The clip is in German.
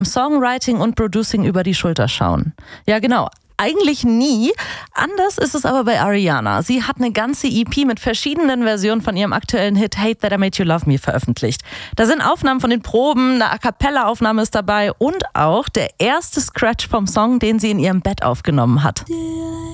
Songwriting und Producing über die Schulter schauen. Ja, genau. Eigentlich nie. Anders ist es aber bei Ariana. Sie hat eine ganze EP mit verschiedenen Versionen von ihrem aktuellen Hit Hate That I Made You Love Me veröffentlicht. Da sind Aufnahmen von den Proben, eine A-Cappella-Aufnahme ist dabei und auch der erste Scratch vom Song, den sie in ihrem Bett aufgenommen hat.